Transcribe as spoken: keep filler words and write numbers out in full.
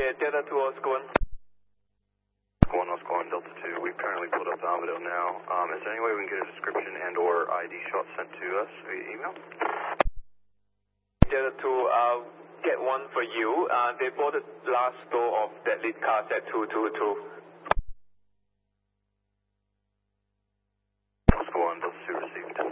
Yeah, Delta two, Oscar one. One, Oscar one, Delta two. We've currently pulled up to Armadale now. Um, is there any way we can get a description and or I D shot sent to us via email? Delta two, I'll get one for you. Uh, they boarded last door of that lead car at two two two.